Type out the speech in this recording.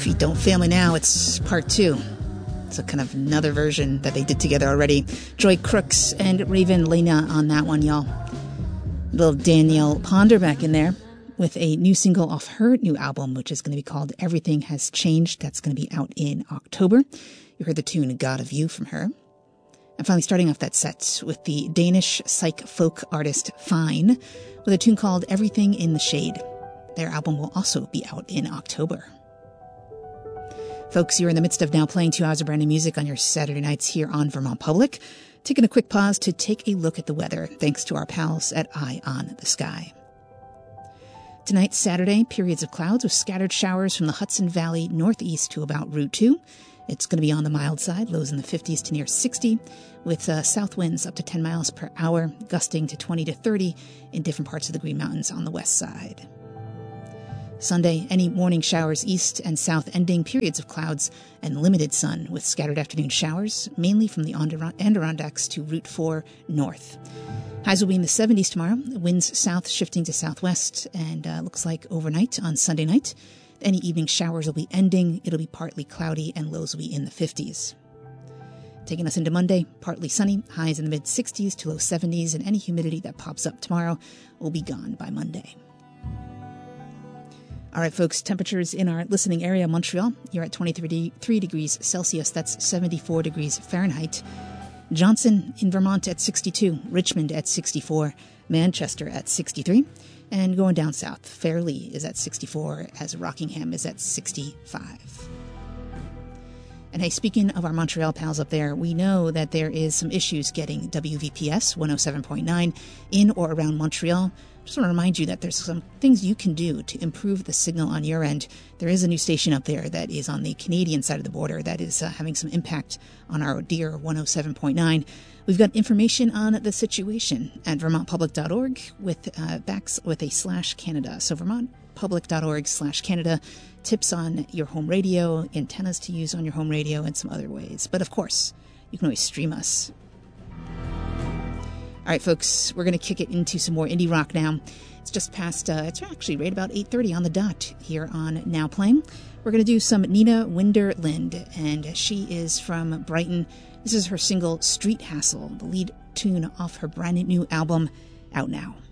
Feet Don't Fail Me Now. It's part 2. It's a kind of another version that they did together already. Joy Crooks and Raven Lena on that one, y'all. Little Danielle Ponder back in there with a new single off her new album, which is going to be called Everything Has Changed. That's going to be out in October. You heard the tune God of You from her. And finally starting off that set with the Danish psych folk artist Fine with a tune called Everything in the Shade. Their album will also be out in October. Folks, you're in the midst of now playing 2 hours of brand new music on your Saturday nights here on Vermont Public. Taking a quick pause to take a look at the weather, thanks to our pals at Eye on the Sky. Tonight, Saturday, periods of clouds with scattered showers from the Hudson Valley northeast to about Route 2. It's going to be on the mild side, lows in the 50s to near 60, with south winds up to 10 miles per hour, gusting to 20 to 30 in different parts of the Green Mountains on the west side. Sunday, any morning showers east and south ending, periods of clouds and limited sun with scattered afternoon showers, mainly from the Adirondacks to Route 4 north. Highs will be in the 70s tomorrow, winds south shifting to southwest, and looks like overnight on Sunday night. Any evening showers will be ending. It'll be partly cloudy and lows will be in the 50s. Taking us into Monday, partly sunny, highs in the mid-60s to low 70s, and any humidity that pops up tomorrow will be gone by Monday. All right, folks, temperatures in our listening area, Montreal, you're at 23 degrees Celsius. That's 74 degrees Fahrenheit. Johnson in Vermont at 62, Richmond at 64, Manchester at 63, and going down south, Fairleigh is at 64, as Rockingham is at 65. And hey, speaking of our Montreal pals up there, we know that there is some issues getting WVPS 107.9 in or around Montreal. Just want to remind you that there's some things you can do to improve the signal on your end. There is a new station up there that is on the Canadian side of the border that is having some impact on our dear 107.9. We've got information on the situation at vermontpublic.org with a /Canada. So vermontpublic.org/Canada. Tips on your home radio, antennas to use on your home radio, and some other ways. But of course, you can always stream us. All right, folks, we're going to kick it into some more indie rock now. It's just past, it's actually right about 8:30 on the dot here on Now Playing. We're going to do some Nina Winderlind, and she is from Brighton. This is her single Street Hassle, the lead tune off her brand new album, out now.